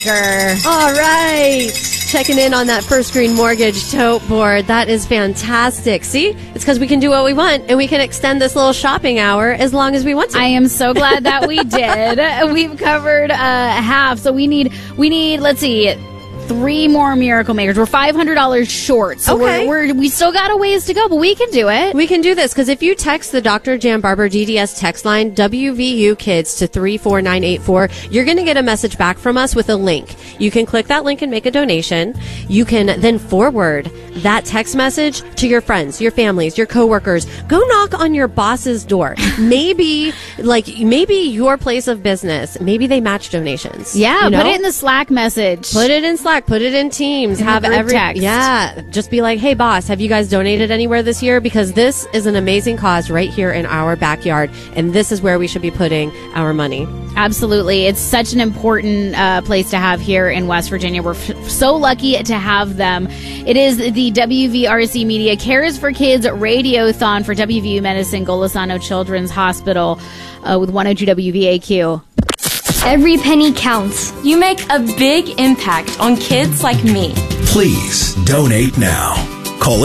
All right. Checking in on that First Green Mortgage tote board. That is fantastic. See? It's because we can do what we want, and we can extend this little shopping hour as long as we want to. I am so glad that we did. We've covered half. So we need, let's see, 3 more Miracle Makers. We're $500 short. So we still got a ways to go, but we can do it. We can do this because if you text the Dr. Jan Barber DDS text line, WVU Kids, to 34984, you're going to get a message back from us with a link. You can click that link and make a donation. You can then forward that text message to your friends, your families, your coworkers. Go knock on your boss's door. Maybe your place of business, maybe they match donations. Yeah, put it in the Slack message. Put it in Slack. Put it in Teams. Have every text. Yeah. Just be like, hey, boss, have you guys donated anywhere this year? Because this is an amazing cause right here in our backyard, and this is where we should be putting our money. Absolutely. It's such an important place to have here in West Virginia. We're so lucky to have them. It is the WVRC Media Cares for Kids Radiothon for WVU Medicine Golisano Children's Hospital with 102 WVAQ. Every penny counts. You make a big impact on kids like me. Please donate now. Call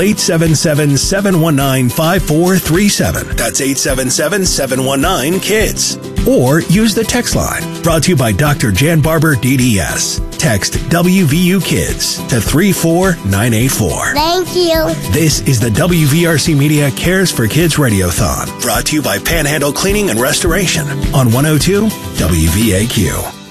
877-719-5437. That's 877-719-KIDS. Or use the text line. Brought to you by Dr. Jan Barber DDS. Text WVU Kids to 34984. Thank you. This is the WVRC Media Cares for Kids Radiothon. Brought to you by Panhandle Cleaning and Restoration on 102 WVAQ.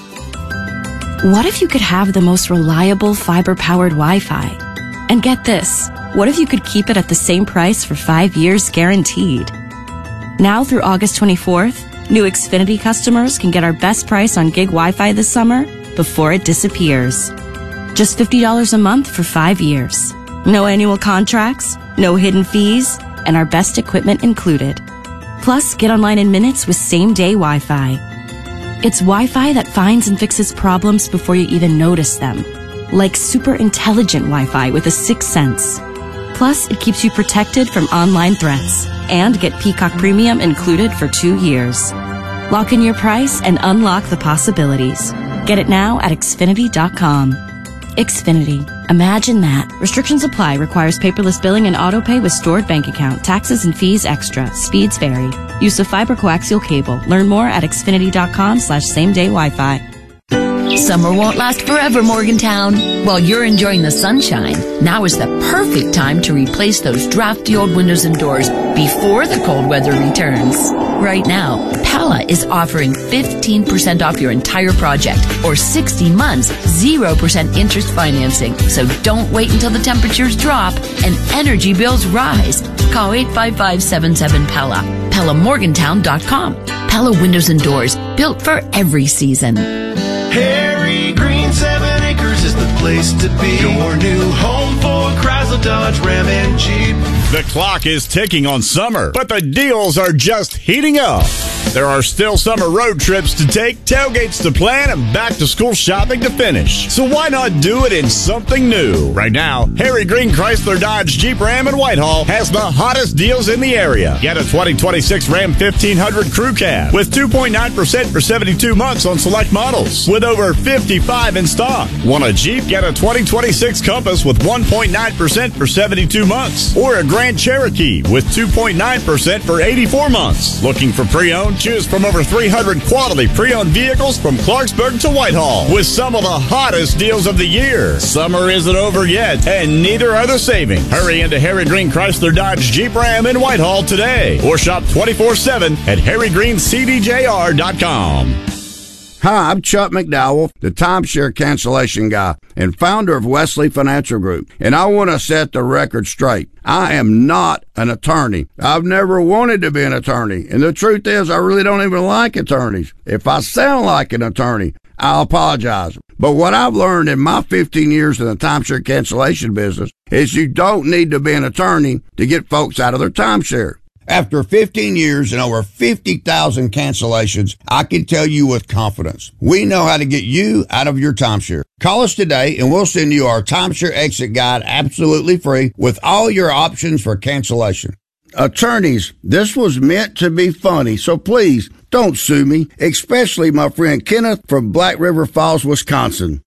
What if you could have the most reliable fiber-powered Wi-Fi? And get this, what if you could keep it at the same price for 5 years guaranteed? Now through August 24th, new Xfinity customers can get our best price on gig Wi-Fi this summer before it disappears. Just $50 a month for 5 years. No annual contracts, no hidden fees, and our best equipment included. Plus, get online in minutes with same-day Wi-Fi. It's Wi-Fi that finds and fixes problems before you even notice them. Like super intelligent Wi-Fi with a sixth sense. Plus, it keeps you protected from online threats. And get Peacock Premium included for 2 years. Lock in your price and unlock the possibilities. Get it now at Xfinity.com. Xfinity. Imagine that. Restrictions apply. Requires paperless billing and auto-pay with stored bank account. Taxes and fees extra. Speeds vary. Use of fiber coaxial cable. Learn more at Xfinity.com/same-day Wi-Fi. Summer won't last forever, Morgantown. While you're enjoying the sunshine, now is the perfect time to replace those drafty old windows and doors before the cold weather returns. Right now, Pella is offering 15% off your entire project or 60 months, 0% interest financing. So don't wait until the temperatures drop and energy bills rise. Call 855-77-PELLA. PellaMorgantown.com. Pella Windows and Doors, built for every season. Harry Green 7 Acres is the place to be. Your new home for Chrysler, Dodge, Ram, and Jeep. The clock is ticking on summer, but the deals are just heating up. There are still summer road trips to take, tailgates to plan, and back-to-school shopping to finish. So why not do it in something new? Right now, Harry Green Chrysler, Dodge, Jeep, Ram, and Whitehall has the hottest deals in the area. Get a 2026 Ram 1500 Crew Cab with 2.9% for 72 months on select models, with over 55 in stock. Want a Jeep? Get a 2026 Compass with 1.9% for 72 months, or a Grand Cherokee with 2.9% for 84 months. Looking for pre-owned? Choose from over 300 quality pre-owned vehicles from Clarksburg to Whitehall with some of the hottest deals of the year. Summer isn't over yet, and neither are the savings. Hurry into Harry Green Chrysler, Dodge, Jeep, Ram in Whitehall today, or shop 24/7 at harrygreencdjr.com. Hi, I'm Chuck McDowell, the timeshare cancellation guy and founder of Wesley Financial Group, and I want to set the record straight. I am not an attorney. I've never wanted to be an attorney, and the truth is I really don't even like attorneys. If I sound like an attorney, I'll apologize. But what I've learned in my 15 years in the timeshare cancellation business is you don't need to be an attorney to get folks out of their timeshare. After 15 years and over 50,000 cancellations, I can tell you with confidence, we know how to get you out of your timeshare. Call us today and we'll send you our timeshare exit guide absolutely free with all your options for cancellation. Attorneys, this was meant to be funny, so please don't sue me, especially my friend Kenneth from Black River Falls, Wisconsin.